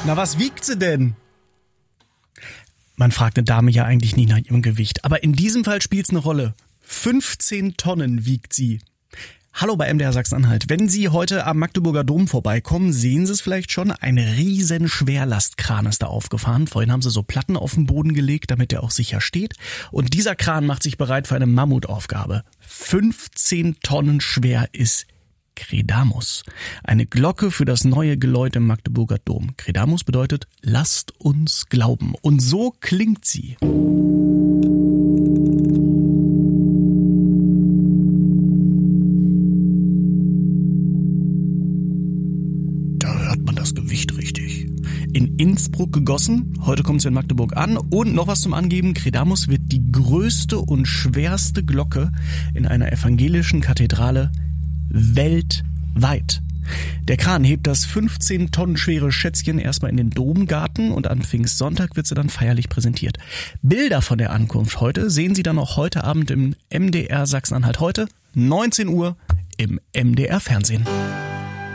Na, was wiegt sie denn? Man fragt eine Dame ja eigentlich nie nach ihrem Gewicht, aber in diesem Fall spielt's eine Rolle. 15 Tonnen wiegt sie. Hallo bei MDR Sachsen-Anhalt. Wenn Sie heute am Magdeburger Dom vorbeikommen, sehen Sie es vielleicht schon. Ein riesen Schwerlastkran ist da aufgefahren. Vorhin haben sie so Platten auf den Boden gelegt, damit der auch sicher steht. Und dieser Kran macht sich bereit für eine Mammutaufgabe. 15 Tonnen schwer ist Credamus. Eine Glocke für das neue Geläut im Magdeburger Dom. Credamus bedeutet, lasst uns glauben. Und so klingt sie. Das Gewicht richtig. In Innsbruck gegossen, heute kommt es in Magdeburg an und noch was zum Angeben, Credamus wird die größte und schwerste Glocke in einer evangelischen Kathedrale weltweit. Der Kran hebt das 15 Tonnen schwere Schätzchen erstmal in den Domgarten und an Pfingstsonntag wird sie dann feierlich präsentiert. Bilder von der Ankunft heute sehen Sie dann auch heute Abend im MDR Sachsen-Anhalt heute, 19 Uhr im MDR Fernsehen.